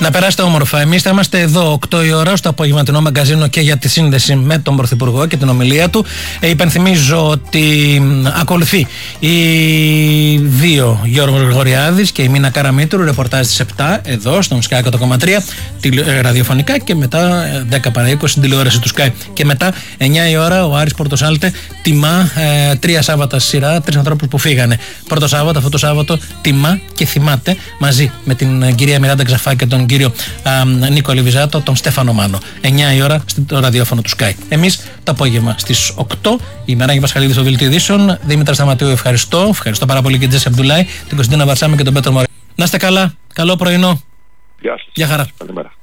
Να περάσετε όμορφα. Εμείς θα είμαστε εδώ 8 η ώρα στο απογευματινό μαγκαζίνο και για τη σύνδεση με τον Πρωθυπουργό και την ομιλία του. Υπενθυμίζω ότι ακολουθεί η 2 Γιώργος Γρηγοριάδης και η Μίνα Καραμήτρου, ρεπορτάζ στις 7 εδώ στον Sky 100,3 ραδιοφωνικά, και μετά 10 παρά 20 στην τηλεόραση του Sky. Και μετά 9 η ώρα ο Άρης Πορτοσάλτε τιμά 3 Σάββατα σειρά 3 ανθρώπους που φύγανε. Πρώτο Σάββατο, αυτό το Σάββατο, τιμά και θυμάται μαζί με την κυρία Μιράντα Ξαφά και τον κύριο Νίκο Λιβιζάτο, τον Στέφανο Μάνο. 9 η ώρα στο ραδιόφωνο του Sky. Εμείς το απόγευμα στις 8, η Μαράγη Πασχαλίδη στο Δελτίο Ειδήσεων. Δήμητρα Σταματίου, ευχαριστώ. Ευχαριστώ πάρα πολύ και την Τζέση Αμπτουλάη, την Κωνσταντίνα Βαρσάμη και τον Πέτρο Μωρέ. Να είστε καλά. Καλό πρωινό. Γεια σας. Γεια χαρά. Καλημέρα.